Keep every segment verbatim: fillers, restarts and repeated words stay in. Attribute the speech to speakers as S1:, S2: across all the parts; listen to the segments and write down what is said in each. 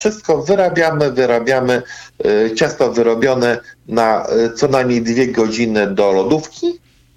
S1: Wszystko wyrabiamy, wyrabiamy. Ciasto wyrobione na co najmniej dwie godziny do lodówki.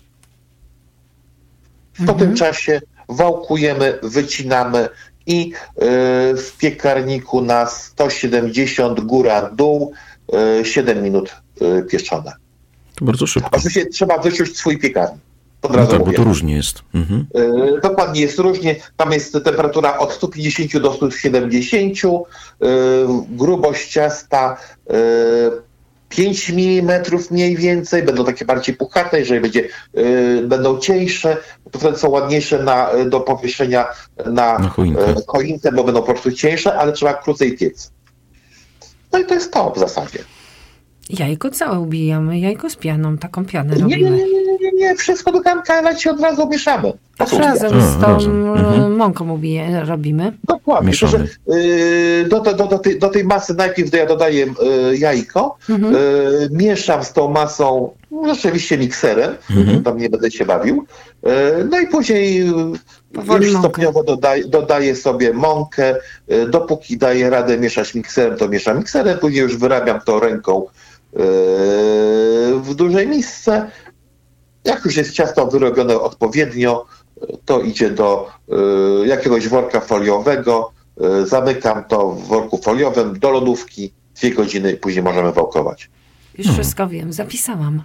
S1: Po mhm. tym czasie wałkujemy, wycinamy i w piekarniku na sto siedemdziesiąt góra-dół siedem minut pieczone.
S2: To bardzo szybko.
S1: Oczywiście trzeba wyczuć swój piekarnik.
S2: No tak, bo to różnie jest. Mhm.
S1: Yy, dokładnie jest różnie. Tam jest temperatura od stu pięćdziesięciu do stu siedemdziesięciu. Yy, grubość ciasta yy, pięć milimetrów mniej więcej. Będą takie bardziej puchate. Jeżeli będzie, yy, będą cieńsze, to wtedy są ładniejsze na, do powieszenia na,
S2: na choinkę.
S1: Yy, choinkę, bo będą po prostu cieńsze, ale trzeba krócej piec. No i to jest to w zasadzie.
S3: Jajko całe ubijamy, jajko z pianą, taką pianę robimy.
S1: Nie, nie, nie, nie, nie. Wszystko do garnka leci od razu mieszamy.
S3: Razem z tą mhm. mąką ubije, robimy.
S1: Dokładnie. To, że, yy, do, do, do, tej, do tej masy najpierw ja dodaję yy, jajko, mhm. yy, mieszam z tą masą no, rzeczywiście mikserem, mhm. tam nie będę się bawił. Yy, no i później yy, już stopniowo dodaję, dodaję sobie mąkę, yy, dopóki daję radę mieszać mikserem, to mieszam mikserem, później już wyrabiam to ręką w dużej misce. Jak już jest ciasto wyrobione odpowiednio, to idzie do jakiegoś worka foliowego, zamykam to w worku foliowym do lodówki, dwie godziny i później możemy wałkować.
S3: Już wszystko wiem, zapisałam.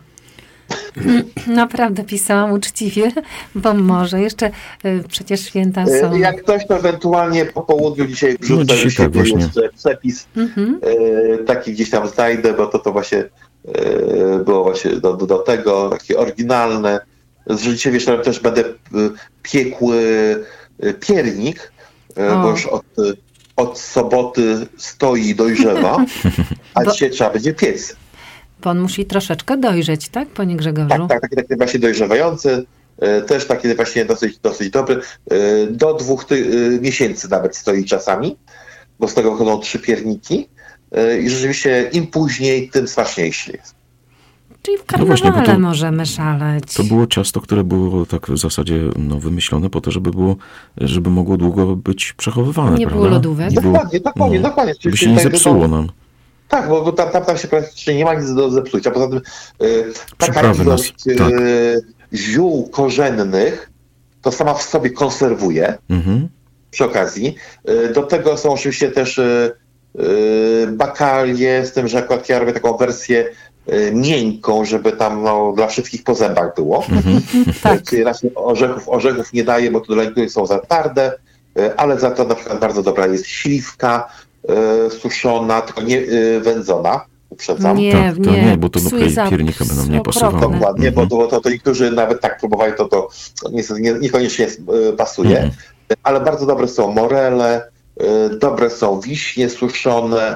S3: Naprawdę pisałam uczciwie, bo może jeszcze y, przecież święta są.
S1: Jak ktoś, to ewentualnie po południu dzisiaj wrzucę
S2: no dzisiaj tak właśnie.
S1: jeszcze przepis. Mm-hmm. y, taki gdzieś tam znajdę, bo to, to właśnie y, było właśnie do, do, do tego takie oryginalne. Dzisiaj wieczorem też będę piekł y, piernik, y, bo już od, od soboty stoi i dojrzewa, a bo... dzisiaj trzeba będzie piec.
S3: Bo on musi troszeczkę dojrzeć, tak, panie Grzegorzu?
S1: Tak, tak, taki, taki właśnie dojrzewający, też taki właśnie dosyć, dosyć dobry. Do dwóch ty- miesięcy nawet stoi czasami, bo z tego chodzą trzy pierniki i rzeczywiście im później, tym smaczniejszy jest.
S3: Czyli w karnawale no właśnie, to, możemy szaleć.
S2: To było ciasto, które było tak w zasadzie no, wymyślone po to, żeby było, żeby mogło długo być przechowywane.
S3: Nie
S2: prawda?
S3: było lodówek.
S1: Nie dokładnie, było, dokładnie, no, dokładnie.
S2: Żeby się nie zepsuło nam.
S1: Tak, bo tam, tam, tam się praktycznie nie ma nic do zepsucia. Poza tym yy, taka ilość yy, tak. ziół korzennych to sama w sobie konserwuje mhm. przy okazji. Yy, do tego są oczywiście też yy, bakalie, z tym, że akurat ja robię taką wersję yy, miękką, żeby tam no, dla wszystkich po zębach było. Mhm. tak. Czyli raczej orzechów, orzechów nie daję, bo to dla niektórych są za twarde, yy, ale za to na przykład bardzo dobra jest śliwka, suszona, tylko nie wędzona, uprzedzam.
S3: Nie,
S2: tak, to
S3: nie,
S2: nie, bo to do piernika będą nie pasowało.
S1: Dokładnie, mm-hmm. bo to, to niektórzy nawet tak próbowali, to, to niestety nie, niekoniecznie pasuje, mm-hmm. ale bardzo dobre są morele, dobre są wiśnie suszone,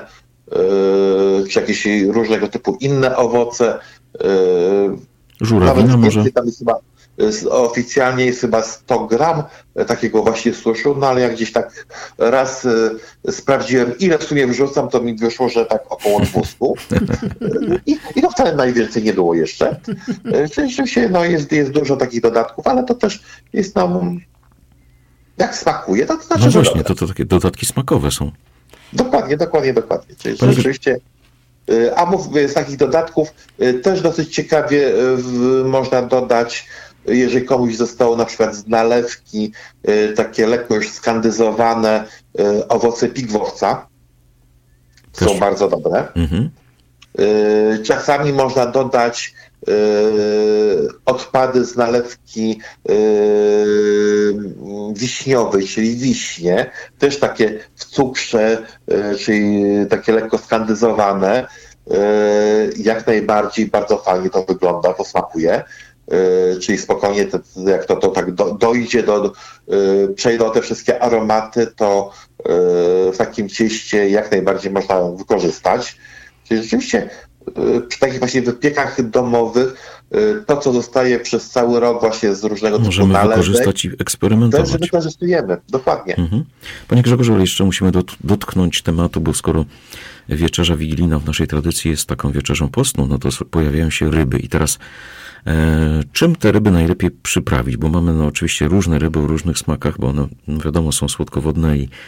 S1: czy jakieś różnego typu inne owoce.
S2: Żurawina może?
S1: Tam jest chyba oficjalnie jest chyba sto gram takiego właśnie suszu, no ale jak gdzieś tak raz y, sprawdziłem, ile w sumie wrzucam, to mi wyszło, że tak około dwieście. I, i to wcale najwięcej nie było jeszcze. Rzeczywiście no, jest, jest dużo takich dodatków, ale to też jest no, jak smakuje, to, to znaczy,
S2: no właśnie, to, to takie dodatki smakowe są.
S1: Dokładnie, dokładnie, dokładnie. Czyli
S2: Panie...
S1: rzeczywiście a mówię, z takich dodatków też dosyć ciekawie można dodać, jeżeli komuś zostało na przykład z nalewki takie lekko już skandyzowane owoce pigwowca. Są też bardzo dobre. Mhm. Czasami można dodać odpady z nalewki wiśniowej, czyli wiśnie, też takie w cukrze, czyli takie lekko skandyzowane. Jak najbardziej bardzo fajnie to wygląda, to smakuje. Czyli spokojnie, jak to, to tak do, dojdzie, do, przejdą te wszystkie aromaty, to w takim cieście jak najbardziej można wykorzystać. Czyli rzeczywiście przy takich właśnie wypiekach domowych to, co zostaje przez cały rok właśnie z różnego typu
S2: możemy
S1: nalewek,
S2: wykorzystać i eksperymentować.
S1: To wykorzystujemy, dokładnie.
S2: Mhm. Panie Grzegorzu, ale jeszcze musimy dot- dotknąć tematu, bo skoro wieczerza wigilijna w naszej tradycji jest taką wieczerzą postną, no to pojawiają się ryby. I teraz e, czym te ryby najlepiej przyprawić? Bo mamy no, oczywiście różne ryby o różnych smakach, bo one no, wiadomo są słodkowodne i,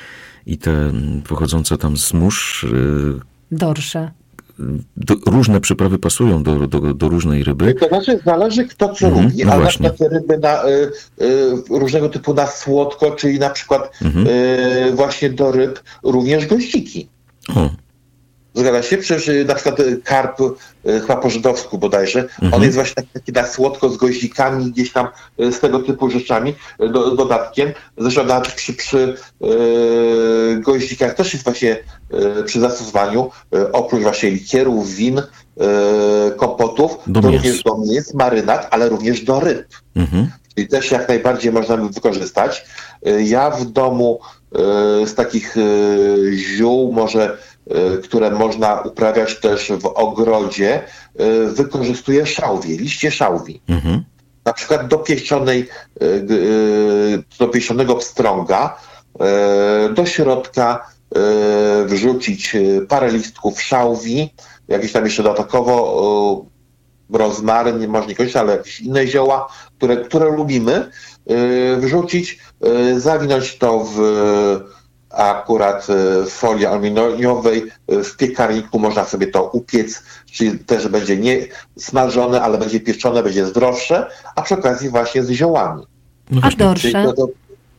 S2: i te pochodzące tam z mórz.
S3: Dorsze.
S2: Do, różne przyprawy pasują do, do, do różnej ryby.
S1: To znaczy zależy kto co
S2: mhm,
S1: lubi,
S2: no
S1: ale
S2: właśnie.
S1: na przykład ryby na, y, y, różnego typu na słodko, czyli na przykład mhm. y, właśnie do ryb również goździki. O. Zgadza się? Przecież na przykład karp, chyba po żydowsku bodajże, mhm. on jest właśnie taki, taki na słodko z goździkami, gdzieś tam z tego typu rzeczami, do, dodatkiem. Zresztą nawet przy, przy yy, goździkach też jest właśnie yy, przy zastosowaniu, yy, oprócz właśnie likierów, win, yy, kompotów,
S2: do
S1: to
S2: mięs.
S1: również do mięs, marynat, ale również do ryb. Mhm. Czyli też jak najbardziej można by wykorzystać. Yy, ja w domu yy, z takich yy, ziół może które można uprawiać też w ogrodzie, wykorzystuje szałwię, liście szałwi. Mhm. Na przykład do piesionej, do piesionego pstrąga do środka wrzucić parę listków szałwi, jakieś tam jeszcze dodatkowo rozmaryn, może niekoniecznie, ale jakieś inne zioła, które, które lubimy, wrzucić, zawinąć to w akurat w folii aluminiowej, w piekarniku można sobie to upiec, czyli też będzie nie smażone, ale będzie pieczone, będzie zdrowsze, a przy okazji właśnie z ziołami.
S3: No a dorsze?
S1: To, to,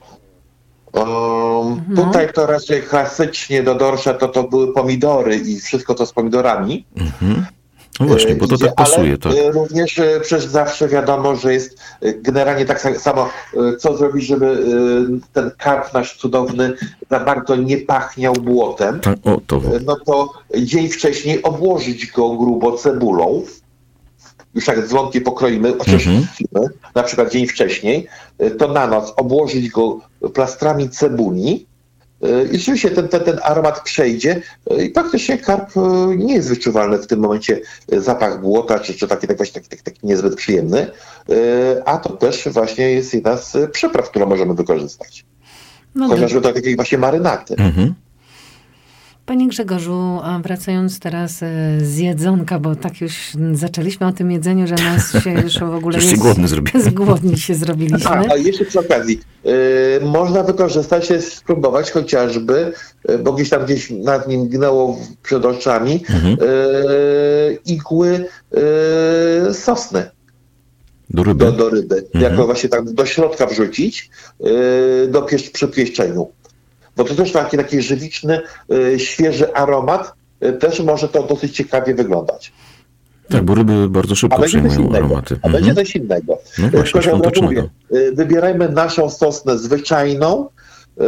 S1: um, no. Tutaj to raczej klasycznie do dorsza to, to były pomidory i wszystko to z pomidorami. Mhm.
S2: No właśnie, bo to tak pasuje,
S1: ale
S2: tak.
S1: Również przecież zawsze wiadomo, że jest generalnie tak samo, co zrobić, żeby ten karp nasz cudowny za bardzo nie pachniał błotem.
S2: Tak, o, to.
S1: No to dzień wcześniej obłożyć go grubo cebulą. Już jak dzwonki pokroimy, oczyścimy, mhm. na przykład dzień wcześniej, to na noc obłożyć go plastrami cebuli. I rzeczywiście ten, ten, ten aromat przejdzie i praktycznie karp nie jest wyczuwalny w tym momencie zapach błota, czy, czy taki, taki, taki, taki niezbyt przyjemny, a to też właśnie jest jedna z przypraw, którą możemy wykorzystać. No chociażby do takiej właśnie marynaty. Mhm.
S3: Panie Grzegorzu, a wracając teraz z jedzonka, bo tak już zaczęliśmy o tym jedzeniu, że nas się już w ogóle
S2: już się głodny zrobiliśmy.
S3: Głodni się zrobiliśmy.
S1: A, a jeszcze przy okazji, yy, można wykorzystać, spróbować chociażby, yy, bo gdzieś tam gdzieś nad nim gnęło przed oczami, mhm. yy, igły yy, sosny.
S2: Do ryby?
S1: Do, do ryby. Mhm. Jako właśnie tak do środka wrzucić, yy, do piesz- przy pieszczeniu. Bo to też taki, taki żywiczny, y, świeży aromat, y, też może to dosyć ciekawie wyglądać.
S2: Tak, bo ryby bardzo szybko przyjmują aromaty.
S1: A mhm. będzie coś innego.
S2: No właśnie, świątecznego.
S1: Y, wybierajmy naszą sosnę zwyczajną, y,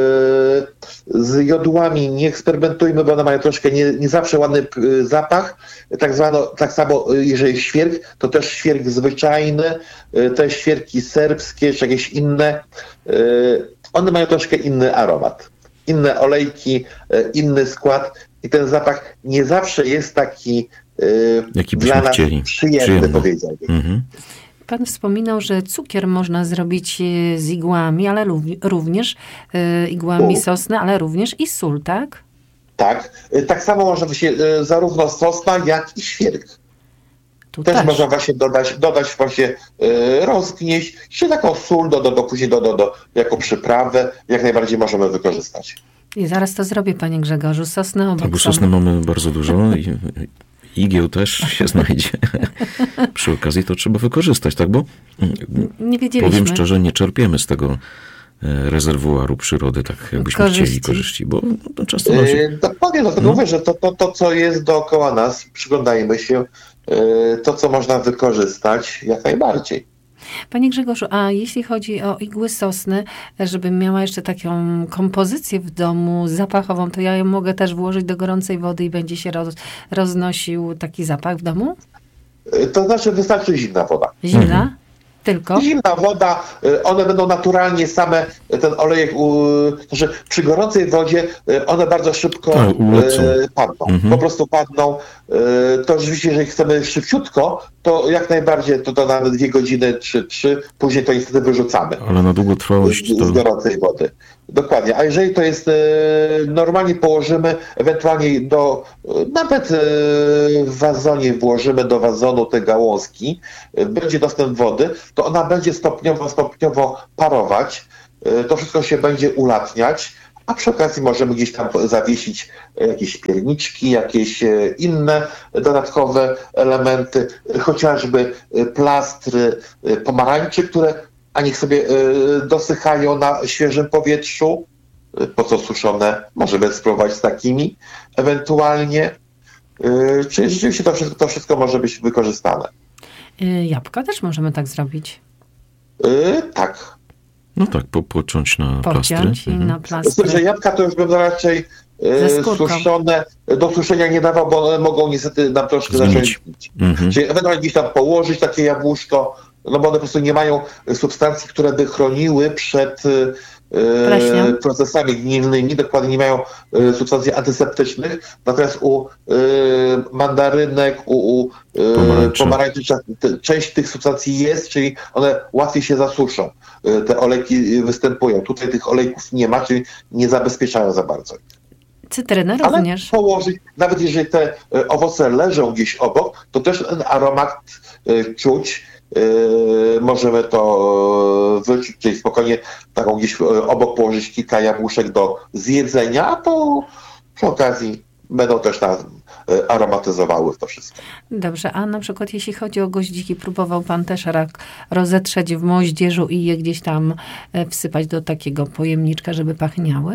S1: z jodłami nie eksperymentujmy, bo one mają troszkę nie, nie zawsze ładny y, zapach. Tak, zwano, tak samo, y, jeżeli świerk, to też świerk zwyczajny, y, te świerki serbskie, czy jakieś inne, y, one mają troszkę inny aromat, inne olejki, inny skład i ten zapach nie zawsze jest taki
S2: Jaki
S1: dla nas
S2: chcieli.
S1: przyjemny,
S2: Przyjemny.
S1: powiedziałbym. Mhm.
S3: Pan wspominał, że cukier można zrobić z igłami, ale również y, igłami sól. Sosny, ale również i sól, tak?
S1: Tak. Tak samo może się zarówno sosna, jak i świerk.
S3: Tu
S1: też,
S3: też
S1: można właśnie dodać, dodać właśnie y, rozgnieść, czy taką sól do, do, do, później do, do, do, jako przyprawę, jak najbardziej możemy wykorzystać.
S3: I zaraz to zrobię, panie Grzegorzu. Sosnę obok.
S2: Tak, bo sosny mamy bardzo dużo i igieł też się znajdzie. Przy okazji to trzeba wykorzystać, tak? Bo
S3: nie wiedzieliśmy.
S2: Powiem szczerze, nie czerpiemy z tego rezerwuaru przyrody, tak jakbyśmy korzyści. chcieli korzyści, bo no, często nam się...
S1: Yy, dokładnie, dlatego no. mówię, że to, to, to, co jest dookoła nas, przyglądajmy się, yy, to, co można wykorzystać, jak najbardziej.
S3: Panie Grzegorzu, a jeśli chodzi o igły sosny, żebym miała jeszcze taką kompozycję w domu zapachową, to ja ją mogę też włożyć do gorącej wody i będzie się roz, roznosił taki zapach w domu?
S1: Yy, to znaczy wystarczy zimna woda.
S3: Zimna? Mhm.
S1: Tylko? Zimna woda, one będą naturalnie same, ten olejek, znaczy przy gorącej wodzie one bardzo szybko tak, padną. Mhm. Po prostu padną. To oczywiście, jeżeli chcemy szybciutko, to jak najbardziej to, to na dwie godziny, trzy, trzy, później to niestety wyrzucamy.
S2: Ale na długotrwałość to...
S1: Z gorącej wody. Dokładnie. A jeżeli to jest, normalnie położymy, ewentualnie do, nawet w wazonie włożymy do wazonu te gałązki, będzie dostęp wody, to ona będzie stopniowo, stopniowo parować, to wszystko się będzie ulatniać, a przy okazji możemy gdzieś tam zawiesić jakieś pierniczki, jakieś inne dodatkowe elementy, chociażby plastry pomarańczy, które a niech sobie dosychają na świeżym powietrzu, po co suszone, możemy spróbować z takimi ewentualnie. Czyli rzeczywiście to wszystko, to wszystko może być wykorzystane.
S3: Jabłka też możemy tak zrobić.
S1: Yy, tak.
S2: No tak, po, pociąć na plastry.
S3: Pociąć i na plastry.
S1: Że jabłka to już bym raczej yy, suszone, do suszenia nie dawał, bo one mogą niestety nam troszkę zacząć pić. Mhm. Czyli ewentualnie gdzieś tam położyć takie jabłuszko, no bo one po prostu nie mają substancji, które by chroniły przed Yy, procesami gnilnymi, dokładnie nie mają yy, substancji antyseptycznych, natomiast u yy, mandarynek, u, u yy, pomarańczy. pomarańczy część tych substancji jest, czyli one łatwiej się zasuszą. Yy, te olejki występują. Tutaj tych olejków nie ma, czyli nie zabezpieczają za bardzo.
S3: Cytrynę
S1: Ale
S3: również.
S1: Położyć, nawet jeżeli te yy, owoce leżą gdzieś obok, to też ten aromat yy, czuć. Yy, możemy to wyczuć, czyli spokojnie taką gdzieś obok położyć kilka jabłuszek do zjedzenia, a to przy okazji będą też tam aromatyzowały to wszystko.
S3: Dobrze, a na przykład jeśli chodzi o goździki, próbował pan też rak rozetrzeć w moździerzu i je gdzieś tam wsypać do takiego pojemniczka, żeby pachniały?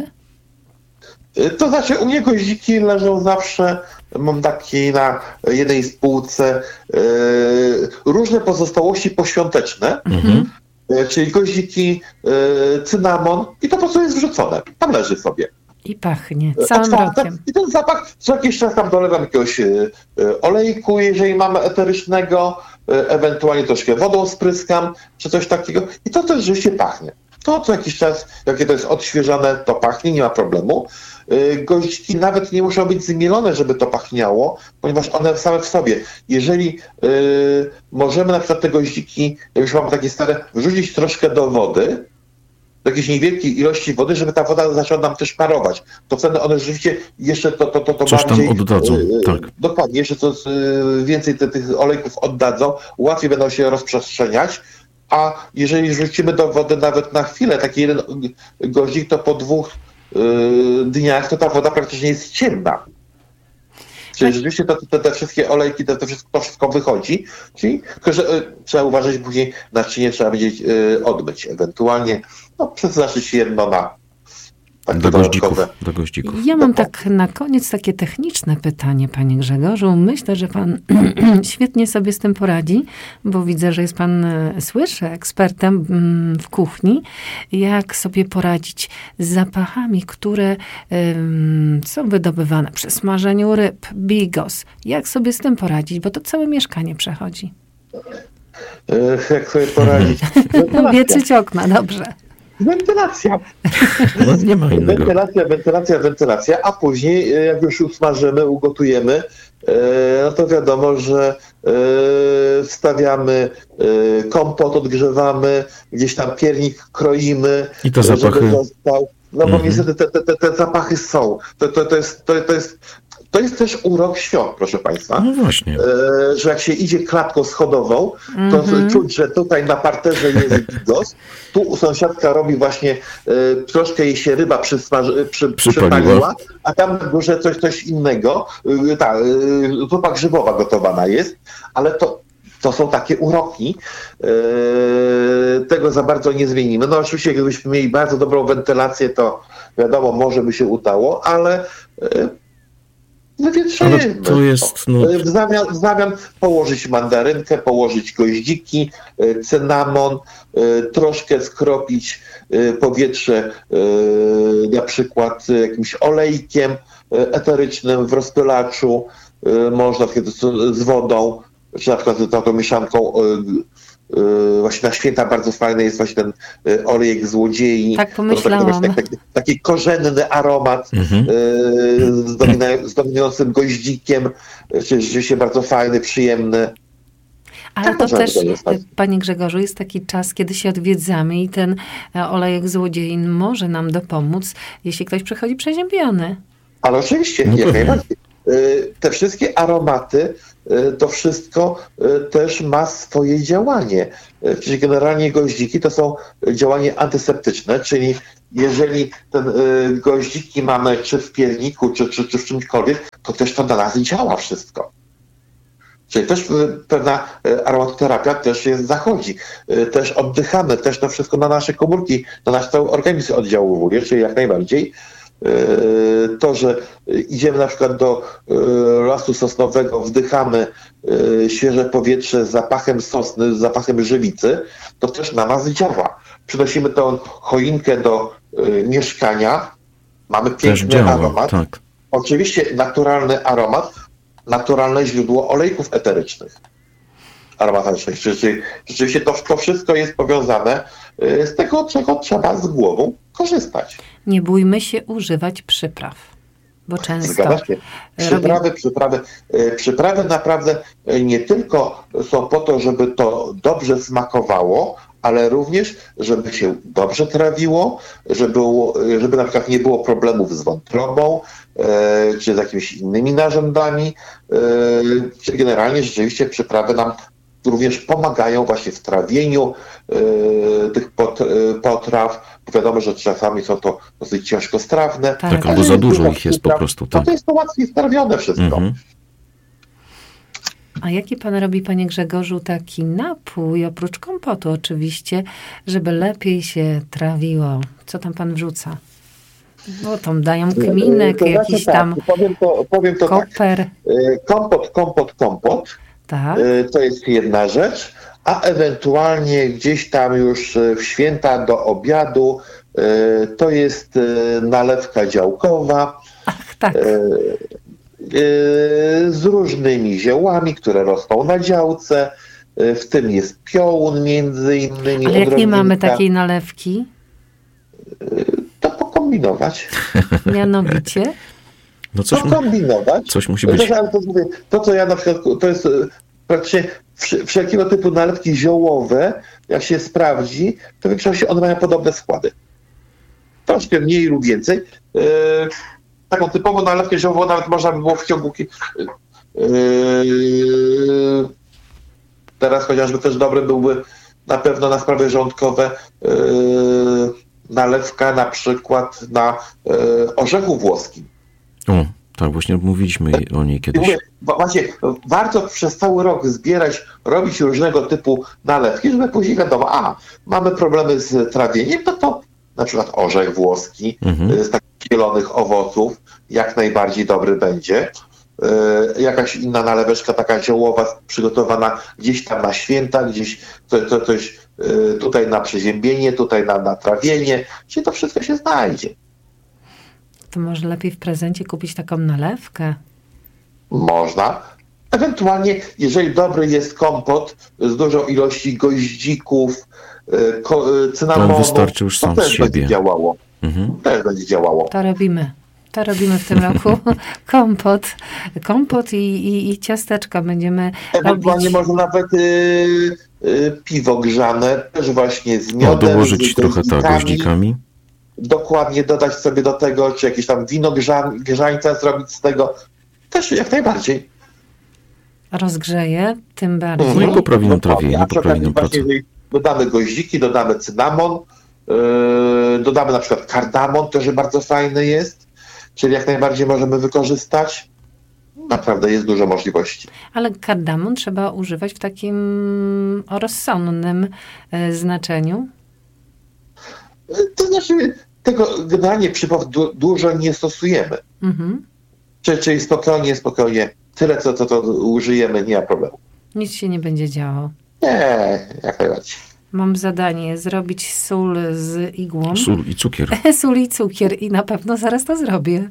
S1: To znaczy u mnie goździki leżą zawsze, mam taki na jednej spółce yy, różne pozostałości poświąteczne, mhm. yy, czyli goździki, yy, cynamon i to po prostu jest wrzucone. Tam leży sobie.
S3: I pachnie całym rokiem.
S1: I ten zapach, co jakiś czas tam dolewam jakiegoś yy, olejku, jeżeli mamy eterycznego, yy, ewentualnie troszkę wodą spryskam, czy coś takiego i to też rzeczywiście pachnie. To co jakiś czas, jakie to jest odświeżone, to pachnie, nie ma problemu. Goździki nawet nie muszą być zmielone, żeby to pachniało, ponieważ one same w sobie. Jeżeli yy, możemy na przykład te goździki, jak już mamy takie stare, wrzucić troszkę do wody, do jakiejś niewielkiej ilości wody, żeby ta woda zaczęła nam też parować, to wtedy one rzeczywiście jeszcze to, to, to, to
S2: Coś
S1: bardziej...
S2: tam oddadzą,
S1: yy,
S2: tak.
S1: Dokładnie, jeszcze to yy, więcej te, tych olejków oddadzą, łatwiej będą się rozprzestrzeniać. A jeżeli wrzucimy do wody nawet na chwilę taki jeden goździk, to po dwóch y, dniach to ta woda praktycznie jest ciemna. Czyli tak. Rzeczywiście to, te, te wszystkie olejki, to, to, wszystko, to wszystko wychodzi. Czyli tylko, że y, trzeba uważać, później naczynie trzeba będzie y, odmyć. Ewentualnie no, przeznaczyć jedno na tak
S2: do, goździków, do goździków.
S3: Ja mam tak na koniec takie techniczne pytanie, panie Grzegorzu. Myślę, że pan świetnie sobie z tym poradzi, bo widzę, że jest pan, słyszę, ekspertem w kuchni. Jak sobie poradzić z zapachami, które um, są wydobywane przy smażeniu ryb, bigos. Jak sobie z tym poradzić, bo to całe mieszkanie przechodzi.
S1: Jak sobie poradzić?
S3: Wietrzyć okna, dobrze.
S1: Wentylacja.
S2: No, nie ma innego.
S1: Wentylacja, wentylacja, wentylacja, a później jak już usmażymy, ugotujemy, no to wiadomo, że wstawiamy kompot, odgrzewamy, gdzieś tam piernik kroimy,
S2: i to zapachy.
S1: Żeby został. No bo
S2: mm-hmm.
S1: niestety te, te, te zapachy są. To, to, to, jest, to, to, jest, to jest też urok świąt, proszę państwa.
S2: No właśnie.
S1: E, że jak się idzie klatką schodową, to mm-hmm. czuć, że tutaj na parterze jest bigos. Tu sąsiadka robi właśnie, e, troszkę jej się ryba przysmaży, przy, przypaliła, a tam na górze coś, coś innego. E, ta, e, zupa grzybowa gotowana jest, ale to To są takie uroki. Yy, tego za bardzo nie zmienimy. No oczywiście, gdybyśmy mieli bardzo dobrą wentylację, to wiadomo, może by się udało, ale yy, wywietrzymy.
S2: Ale to jest... No...
S1: W, zamian, w zamian położyć mandarynkę, położyć goździki, yy, cynamon, yy, troszkę skropić yy, powietrze yy, na przykład yy, jakimś olejkiem yy, eterycznym w rozpylaczu. Yy, można z wodą, czy na przykład taką mieszanką yy, yy, właśnie na święta bardzo fajny jest właśnie ten yy, olejek złodziei.
S3: Tak pomyślałam.
S1: Taki, taki, taki korzenny aromat mm-hmm. yy, z, domina- z dominującym goździkiem, czyli rzeczywiście bardzo fajny, przyjemny.
S3: Ale tak to też, panie Grzegorzu, jest taki czas, kiedy się odwiedzamy i ten olejek złodziei może nam dopomóc, jeśli ktoś przychodzi przeziębiony.
S1: Ale oczywiście,
S2: no
S1: jak najbardziej. Te wszystkie aromaty, to wszystko też ma swoje działanie. Czyli generalnie goździki to są działanie antyseptyczne, czyli jeżeli ten y, goździki mamy czy w pierniku, czy, czy, czy w czymkolwiek, to też to na nas działa wszystko. Czyli też y, pewna y, aromaterapia też jest, zachodzi. Y, też oddychamy, też to wszystko na nasze komórki, na nasz cały organizm oddziałuje, czyli jak najbardziej. Y, to, że y, idziemy na przykład do y, lasu sosnowego, wdychamy y, świeże powietrze z zapachem sosny, z zapachem żywicy, to też na nas działa. Przynosimy tą choinkę do y, mieszkania, mamy piękny
S2: działa,
S1: aromat.
S2: tak.
S1: Oczywiście naturalny aromat, naturalne źródło olejków eterycznych, aromatycznych. Czyli rzeczywiście to, to wszystko jest powiązane y, z tego, czego trzeba z głową korzystać.
S3: Nie bójmy się używać przypraw, bo często...
S1: Zgadza się. Przyprawy, robi... przyprawy, y, przyprawy naprawdę y, nie tylko są po to, żeby to dobrze smakowało, ale również, żeby się dobrze trawiło, żeby, żeby na przykład nie było problemów z wątrobą, e, czy z jakimiś innymi narządami. E, czy generalnie rzeczywiście przyprawy nam również pomagają właśnie w trawieniu e, tych pot, e, potraw. Bo wiadomo, że czasami są to dosyć ciężkostrawne.
S2: Tak, tak, albo za dużo ich jest po prostu. Tak.
S1: To jest to łatwiej strawione wszystko. Mhm.
S3: A jaki pan robi, panie Grzegorzu, taki napój, oprócz kompotu oczywiście, żeby lepiej się trawiło? Co tam pan wrzuca? No tam dają kminek, to jakiś
S1: znaczy,
S3: tam
S1: tak, powiem to, powiem to
S3: koper.
S1: Tak. Kompot, kompot, kompot.
S3: Tak.
S1: To jest jedna rzecz, a ewentualnie gdzieś tam już w święta do obiadu to jest nalewka działkowa.
S3: Ach, tak.
S1: Z różnymi ziołami, które rosną na działce. W tym jest piołun między innymi.
S3: Ale jak nie mamy takiej nalewki?
S1: To pokombinować.
S3: Mianowicie?
S2: No coś
S1: pokombinować.
S2: Coś musi być.
S1: To, to, to, co ja na przykład, to jest praktycznie wszelkiego typu nalewki ziołowe, jak się sprawdzi, to w większości one mają podobne składy. Troszkę mniej lub więcej. Taką typową nalewkę ziołową nawet można by było w ciągu... Yy, teraz chociażby też dobry byłby na pewno na sprawy żołądkowe yy, nalewka na przykład na yy, orzechu włoskim.
S2: O, tak, właśnie mówiliśmy o niej kiedyś.
S1: Mówię, właśnie, warto przez cały rok zbierać, robić różnego typu nalewki, żeby później wiadomo, a mamy problemy z trawieniem, to to na przykład orzech włoski mhm. z takich zielonych owoców jak najbardziej dobry będzie. Yy, jakaś inna naleweczka taka ziołowa przygotowana gdzieś tam na święta, gdzieś to, to, coś yy, tutaj na przeziębienie, tutaj na, na trawienie, czyli to wszystko się znajdzie.
S3: To może lepiej w prezencie kupić taką nalewkę?
S1: Można. Ewentualnie, jeżeli dobry jest kompot z dużą ilością goździków, yy, ko, yy, cynamonu,
S2: wystarczy już sam
S1: to też
S2: z siebie.
S1: będzie działało. Mhm. Też będzie działało.
S3: To robimy. To robimy w tym roku. Kompot. Kompot i, i, i ciasteczka będziemy
S1: Ewentualnie
S3: robić.
S1: może nawet y, y, piwo grzane, też właśnie z miodem.
S2: No, dołożyć trochę tak, goździkami.
S1: Dokładnie dodać sobie do tego, czy jakieś tam wino grza, grzańca zrobić z tego. Też jak najbardziej.
S3: Rozgrzeje, tym bardziej.
S2: No i poprawi nam trawienie, poprawi nam pracę.
S1: Dodamy goździki, dodamy cynamon, yy, dodamy na przykład kardamon, też bardzo fajny jest. Czyli jak najbardziej możemy wykorzystać. Naprawdę jest dużo możliwości.
S3: Ale kardamon trzeba używać w takim rozsądnym e, znaczeniu?
S1: To znaczy, tego generalnie przypraw du- dużo nie stosujemy. Mhm. Czyli, czyli spokojnie, spokojnie. Tyle, co, co to użyjemy, nie ma problemu.
S3: Nic się nie będzie działo.
S1: Nie, jak najbardziej.
S3: Mam zadanie zrobić sól z igłą.
S2: Sól i cukier.
S3: Sól i cukier i na pewno zaraz to zrobię.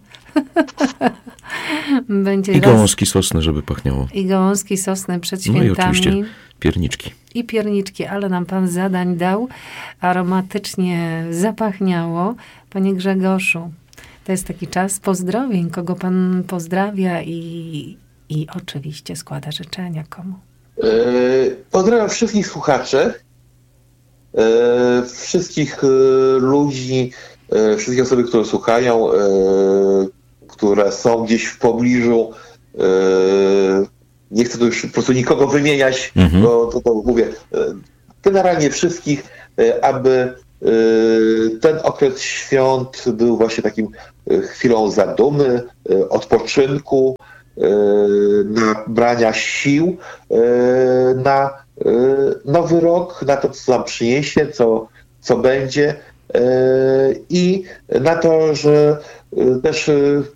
S3: Będzie
S2: I gałązki sosny, żeby pachniało.
S3: I gałązki sosny przed świętami.
S2: No i oczywiście pierniczki.
S3: I pierniczki, ale nam pan zadań dał. Aromatycznie zapachniało. Panie Grzegorzu, to jest taki czas pozdrowień. Kogo pan pozdrawia i, i oczywiście składa życzenia komu?
S1: Yy, pozdrawiam wszystkich słuchaczy. Yy, wszystkich yy, ludzi, yy, wszystkie osoby, które słuchają, yy, które są gdzieś w pobliżu. Yy, nie chcę tu już po prostu nikogo wymieniać, mhm. bo to, to mówię. Yy, generalnie wszystkich, yy, aby ten okres świąt był właśnie takim chwilą zadumy, odpoczynku, nabrania sił na nowy rok, na to, co nam przyniesie, co, co będzie i na to, że też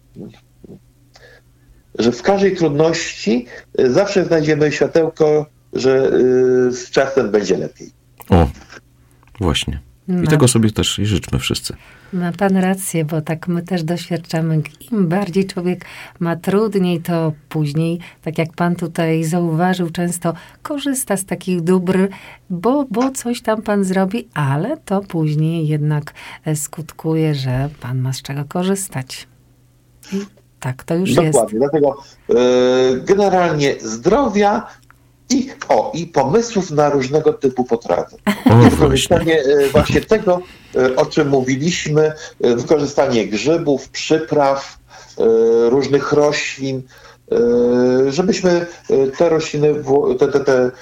S1: że w każdej trudności zawsze znajdziemy światełko, że z czasem będzie lepiej.
S2: O, właśnie. I
S3: Ma,
S2: tego sobie też i życzmy wszyscy.
S3: Ma pan rację, bo tak my też doświadczamy. Im bardziej człowiek ma trudniej, to później, tak jak pan tutaj zauważył, często korzysta z takich dóbr, bo, bo coś tam pan zrobi, ale to później jednak skutkuje, że pan ma z czego korzystać. I tak to już
S1: Dokładnie,
S3: jest.
S1: dlatego y, generalnie zdrowia i, o, i pomysłów na różnego typu potrawy.
S2: O,
S1: Wykorzystanie y, właśnie tego, y, o czym mówiliśmy, y, wykorzystanie grzybów, przypraw, y, różnych roślin, y, żebyśmy y, te rośliny, w, te, te, te y,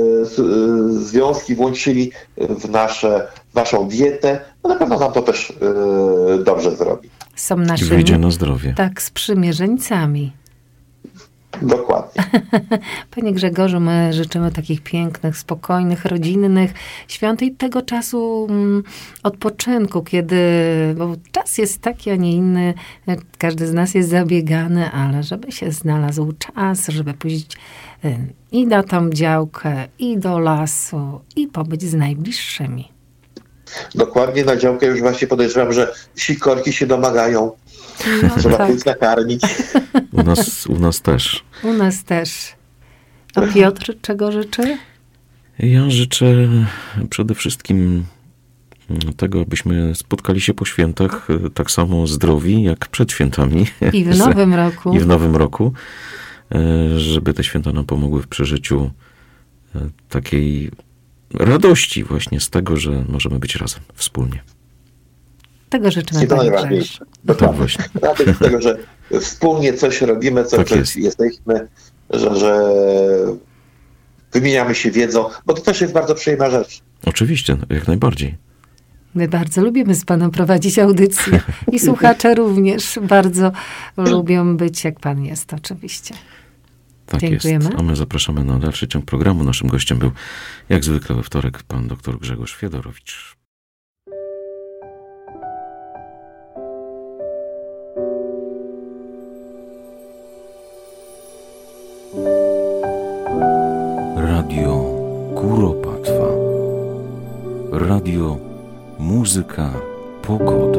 S1: y, związki włączyli w, nasze, w naszą dietę. No na pewno nam to też y, dobrze zrobi.
S3: Są
S2: I
S3: naszymi,
S2: wyjdzie na zdrowie.
S3: tak, sprzymierzeńcami.
S1: Dokładnie.
S3: Panie Grzegorzu, my życzymy takich pięknych, spokojnych, rodzinnych świąt i tego czasu mm, odpoczynku, kiedy, bo czas jest taki, a nie inny, każdy z nas jest zabiegany, ale żeby się znalazł czas, żeby pójść y, i na tą działkę, i do lasu, i pobyć z najbliższymi.
S1: Dokładnie, na działkę już właśnie podejrzewam, że sikorki się domagają.
S3: No,
S1: Trzeba
S3: tak.
S1: pójść nakarmić.
S2: U nas, u nas też.
S3: U nas też. A Piotr czego życzy?
S2: Ja życzę przede wszystkim tego, abyśmy spotkali się po świętach tak samo zdrowi, jak przed świętami.
S3: I w nowym roku.
S2: I w nowym roku. Żeby te święta nam pomogły w przeżyciu takiej radości właśnie z tego, że możemy być razem, wspólnie.
S3: Tego życzymy,
S1: I to
S3: panie
S1: najważniejsze.
S3: Grzegorzu.
S2: Tak właśnie.
S1: Radość z tego, że wspólnie coś robimy, co
S2: Tak
S1: coś
S2: jest.
S1: jesteśmy, że, że wymieniamy się wiedzą, bo to też jest bardzo przyjemna rzecz.
S2: Oczywiście, jak najbardziej.
S3: My bardzo lubimy z panem prowadzić audycję i słuchacze również bardzo lubią być, jak pan jest, oczywiście.
S2: Tak
S3: Dziękujemy.
S2: jest. A my zapraszamy na dalszy ciąg programu. Naszym gościem był, jak zwykle we wtorek, pan dr Grzegorz Fiedorowicz. Radio Kuropatwa. Radio Muzyka Pogoda.